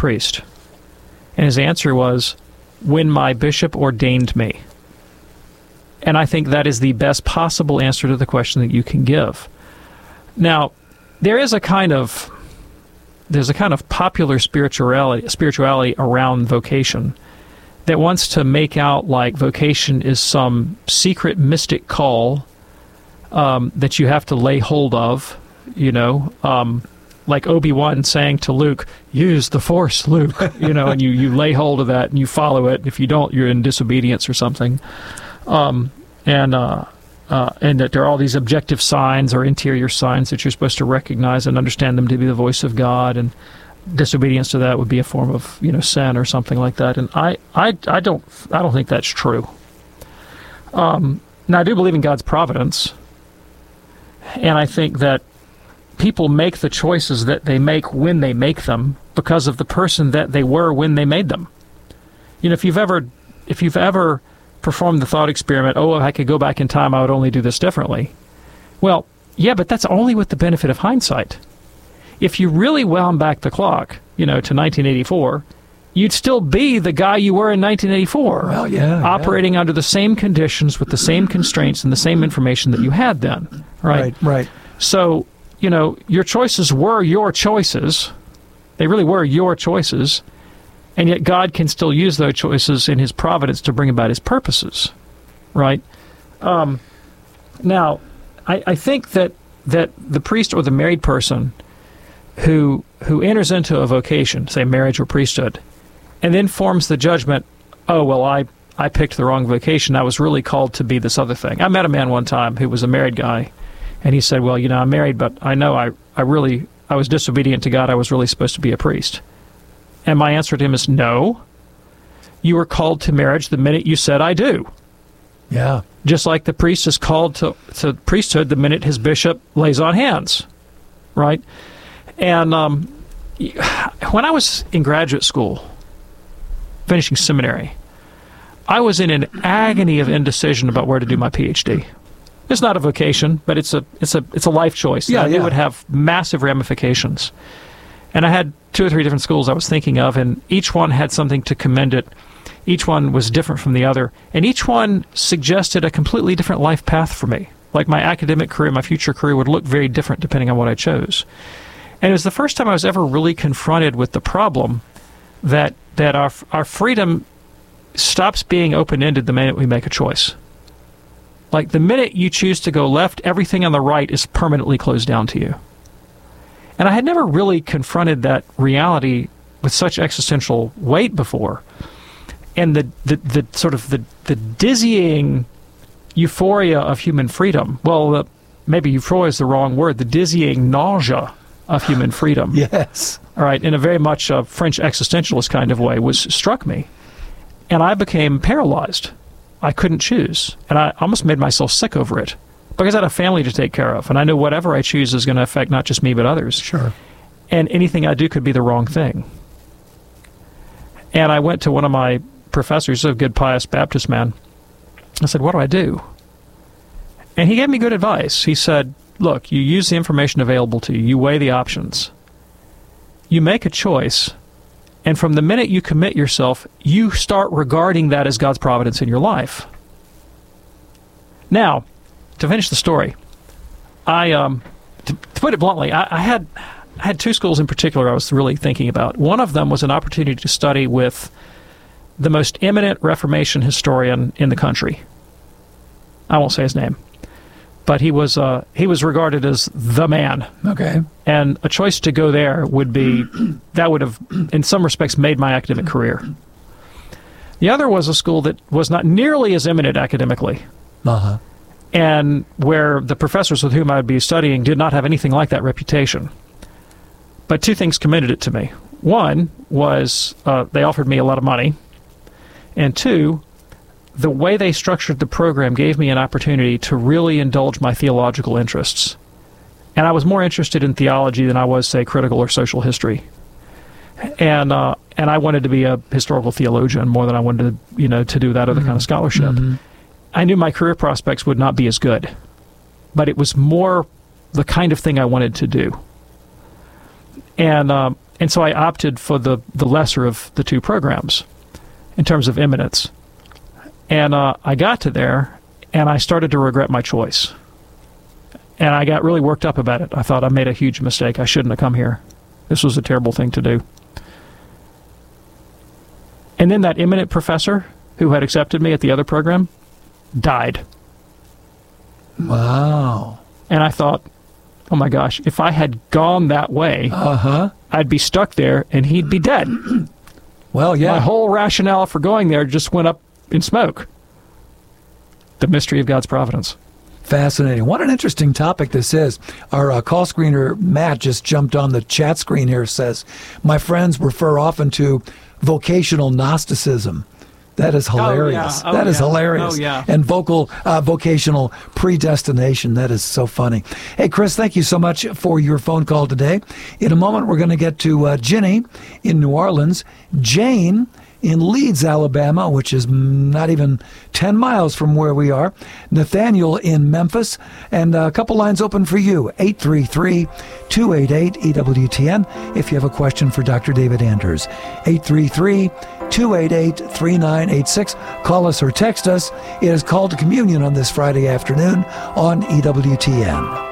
priest? And his answer was, when my bishop ordained me. And I think that is the best possible answer to the question that you can give. Now, there's a kind of popular spirituality around vocation that wants to make out like vocation is some secret mystic call that you have to lay hold of, like Obi-Wan saying to Luke, use the Force, Luke, and you lay hold of that and you follow it. If you don't, you're in disobedience or something. And that there are all these objective signs or interior signs that you're supposed to recognize and understand them to be the voice of God, and disobedience to that would be a form of sin or something like that. And I don't think that's true. Now I do believe in God's providence, and I think that people make the choices that they make when they make them because of the person that they were when they made them. If you've ever performed the thought experiment, if I could go back in time, I would only do this differently. Well, yeah, but that's only with the benefit of hindsight. If you really wound back the clock, to 1984, you'd still be the guy you were in 1984. Well, yeah. Operating under the same conditions with the same constraints and the same information that you had then. Right. So, your choices were your choices. They really were your choices. And yet God can still use those choices in his providence to bring about his purposes, right? Now, I think that the priest or the married person who enters into a vocation, say marriage or priesthood, and then forms the judgment, I picked the wrong vocation. I was really called to be this other thing. I met a man one time who was a married guy, and he said, well, I'm married, but I know I was disobedient to God. I was really supposed to be a priest. And my answer to him is, no. You were called to marriage the minute you said, I do. Yeah. Just like the priest is called to priesthood the minute his bishop lays on hands, right? And when I was in graduate school, finishing seminary, I was in an agony of indecision about where to do my PhD. It's not a vocation, but it's a life choice. Yeah, It would have massive ramifications. And I had 2 or 3 different schools I was thinking of, and each one had something to commend it. Each one was different from the other, and each one suggested a completely different life path for me. Like my academic career, my future career would look very different depending on what I chose. And it was the first time I was ever really confronted with the problem that our freedom stops being open-ended the minute we make a choice. Like the minute you choose to go left, everything on the right is permanently closed down to you. And I had never really confronted that reality with such existential weight before. And the sort of the dizzying euphoria of human freedom, maybe euphoria is the wrong word, the dizzying nausea of human freedom. Yes. All right, in a very much French existentialist kind of way, struck me. And I became paralyzed. I couldn't choose. And I almost made myself sick over it. Because I had a family to take care of, and I know whatever I choose is going to affect not just me, but others. Sure. And anything I do could be the wrong thing. And I went to one of my professors, a good pious Baptist man. I said, what do I do? And he gave me good advice. He said, look, you use the information available to you. You weigh the options. You make a choice, and from the minute you commit yourself, you start regarding that as God's providence in your life. Now, to finish the story, to put it bluntly, I had 2 schools in particular I was really thinking about. One of them was an opportunity to study with the most eminent Reformation historian in the country. I won't say his name, but he was regarded as the man. Okay. And a choice to go there would have, in some respects, made my academic career. The other was a school that was not nearly as eminent academically. Uh-huh. And where the professors with whom I would be studying did not have anything like that reputation. But 2 things commended it to me. One was they offered me a lot of money. And 2, the way they structured the program gave me an opportunity to really indulge my theological interests. And I was more interested in theology than I was, say, critical or social history. And I wanted to be a historical theologian more than I wanted to do that other kind of scholarship. Mm-hmm. I knew my career prospects would not be as good, but it was more the kind of thing I wanted to do. And And so I opted for the lesser of the two programs in terms of imminence. And I got to there, and I started to regret my choice. And I got really worked up about it. I thought I made a huge mistake. I shouldn't have come here. This was a terrible thing to do. And then that imminent professor who had accepted me at the other program died. Wow. And I thought, oh my gosh, if I had gone that way, I'd be stuck there and he'd be dead. Well, yeah. My whole rationale for going there just went up in smoke. The mystery of God's providence. Fascinating. What an interesting topic this is. Our call screener, Matt, just jumped on the chat screen here, says, my friends refer often to vocational Gnosticism. That is hilarious. That is hilarious. Oh, yeah. And vocational predestination. That is so funny. Hey, Chris, thank you so much for your phone call today. In a moment, we're going to get to Ginny in New Orleans, Jane in Leeds, Alabama, which is not even 10 miles from where we are, Nathaniel in Memphis, and a couple lines open for you, 833-288-EWTN, if you have a question for Dr. David Anders. 833-288-3986. Call us or text us. It is Called to Communion on this Friday afternoon on EWTN.